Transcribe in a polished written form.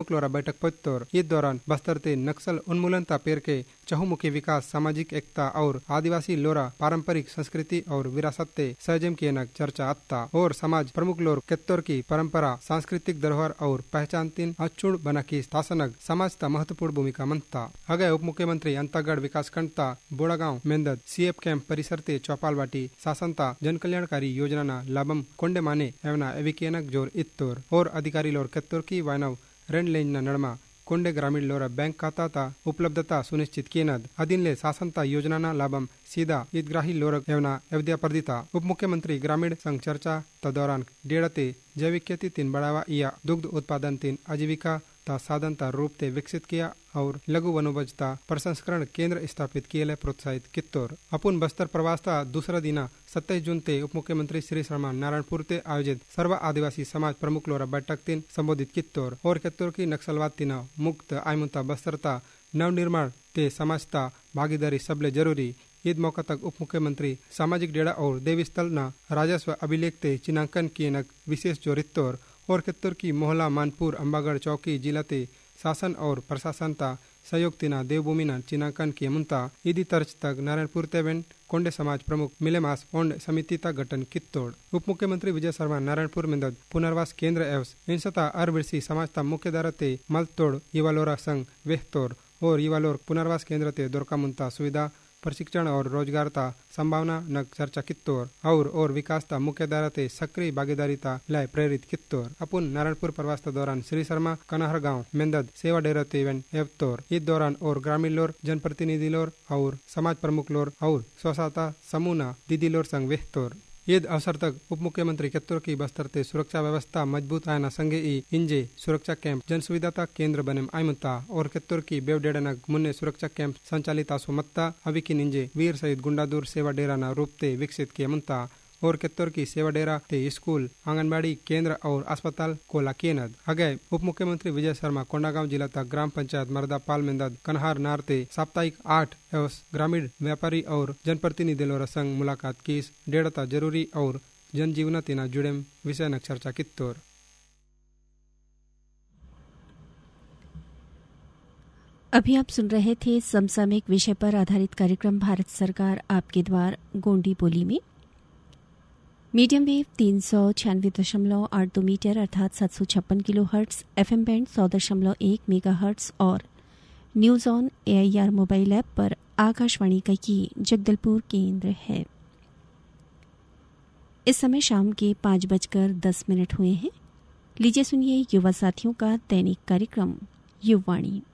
लोरा बैठक पत्तोर इस दौरान बस्तर ते नक्सल उन्मूलन ता पेर के चहुमुखी विकास, सामाजिक एकता और आदिवासी लोरा पारंपरिक संस्कृति और विरासत ते सहजम के नक चर्चा अत्ता और समाज प्रमुख लोर केत्तोर की परंपरा, सांस्कृतिक धरोहर और पहचान तीन अचूड़ बना की शासनक समाज ता महत्वपूर्ण भूमिका मनता। अगय उप मुख्यमंत्री अंतागढ़ विकास खंड ता बोड़ागांव मेंदद सीएफ कैंप परिसर ते चौपाल बाटी शासनता जन कल्याणकारी योजना ना लाभम कोंडे माने एवना एविकेनक जोर इत्तोर और अधिकारी लोर केत्तोर की वायनव रेन लेंज ना नड़मा कोंडे ग्रामीण लोरा बैंक खाता ता उपलब्धता सुनिश्चित कियनद अधीनले शासनता योजना ना लाभम सीधा ईदग्राही लोरक एवना एवद्या प्रदिता। उप मुख्यमंत्री ग्रामीण संघ चर्चा ता दौरान डेड़ते जैविक खेती तीन बढ़ावा या दुग्ध उत्पादन तीन आजीविका ता साधन ता रूप ते विकसित किया और लघु वनोपजता प्रसंस्करण केंद्र स्थापित किए प्रोत्साहित कित्तोर। अपुन बस्तर प्रवास ता दूसरा दिना 27 जून ते उप मुख्यमंत्री श्री शर्मा नारायणपुर ते आयोजित सर्व आदिवासी समाज प्रमुख लोरा बैठक तीन संबोधित कित्तोर और केत्तोर की नक्सलवाद तीना मुक्त आयमुता बस्तरता नवनिर्माण ते समाजता भागीदारी सबले जरूरी। ईद मौका तक उप मुख्यमंत्री सामाजिक डेड़ा और देवी स्थल न राजस्व अभिलेख ते चिन्हांकन किए नक विशेष जोरित्तोर और केत्तोर की मोहला मानपुर अम्बागढ़ चौकी जिला ते शासन और प्रशासन ता सहयोग तिना देवभूमि न चिन्हांकन किए मुंता ईदी तर्ज तक नारायणपुर तेवेन कोंडे समाज प्रमुख मिलेमास ओंड समिति ता गठन कित्तोड़। उप मुख्यमंत्री विजय शर्मा नारायणपुर मेंदद पुनर्वास केंद्र एवं इंसता अरबिरसी समाज ता मुख्य दारा ते मलतोड़ युवालोरा संघ वेहतोर और युवालोर पुनर्वास केंद्र ते दुर्का मुंता सुविधा प्रशिक्षण और रोजगार ता संभावना नक चर्चा कित्तोर और विकास ता मुख्य धारा ते सक्रिय भागीदारी ता लाए प्रेरित कित्तोर। अपुन नारायणपुर प्रवास ता दौरान श्री शर्मा कनाहर गांव मेंदद सेवा डेरा तेवन एवतोर इस दौरान और ग्रामीण लोर जनप्रतिनिधि लोर और समाज प्रमुख लोर और स्वसहायता समूह दीदी लोर संग वेहतोर। ईद अवसर तक उप मुख्यमंत्री केत्तोर की बस्तर ते सुरक्षा व्यवस्था मजबूत आयना संगे इंजे सुरक्षा कैंप जन सुविधा केंद्र बने आयमुता और केत्तोर की बेवडेडनग मुन्ने सुरक्षा कैंप संचालित आसुमत्ता अविकिन इंजे वीर सहित गुंडादूर सेवा डेरा ना रूप ते विकसित किए मुंता और केत्तोर की सेवा डेरा ते स्कूल, आंगनबाड़ी केंद्र और अस्पताल कोला केनद। अगय उप मुख्यमंत्री विजय शर्मा कोंडागांव जिला तक ग्राम पंचायत मर्दापाल मेंदद कन्हार नारते साप्ताहिक 8 एवं ग्रामीण व्यापारी और जनप्रतिनिधि लोरा संग मुलाकात कीस डेढ़ता जरूरी और जनजीवन तीना जुड़े विषय न चर्चा कित्तोर। अभी आप सुन रहे थे समसामयिक विषय पर आधारित कार्यक्रम भारत सरकार आपके द्वार गोंडी बोली में मीडियम वेव 396.82 मीटर अर्थात 756 kilo hertz, FM band 100.1 mega hertz और news on AIR mobile app पर आकाशवाणी का ये जगदलपुर केंद्र है। इस समय शाम के 5:10 हुए हैं। लीजिए सुनिए युवा साथियों का दैनिक कार्यक्रम युवावाणी।